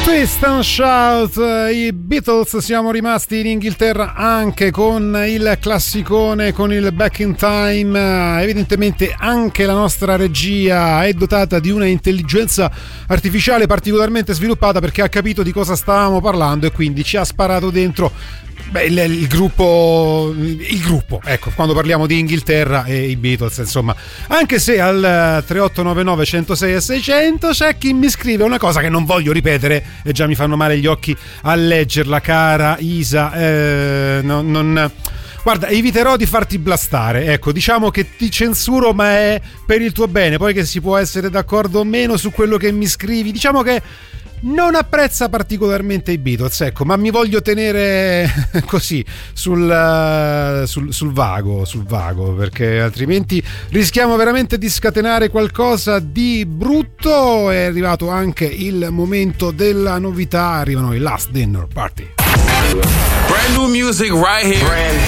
Twist and Shout, i Beatles. Siamo rimasti in Inghilterra anche con il classicone, con il Back in Time. Evidentemente anche la nostra regia è dotata di una intelligenza artificiale particolarmente sviluppata, perché ha capito di cosa stavamo parlando e quindi ci ha sparato dentro il gruppo, ecco, quando parliamo di Inghilterra e i Beatles, insomma. Anche se al 3899 106 e 600 c'è chi mi scrive una cosa che non voglio ripetere e già mi fanno male gli occhi a leggerla, cara Isa. Guarda, eviterò di farti blastare, ecco, diciamo che ti censuro, ma è per il tuo bene. Poi che si può essere d'accordo o meno su quello che mi scrivi, diciamo che non apprezza particolarmente i Beatles, ecco, ma mi voglio tenere così sul vago, perché altrimenti rischiamo veramente di scatenare qualcosa di brutto. È arrivato anche il momento della novità, arrivano i Last Dinner Party. Brand new music right here.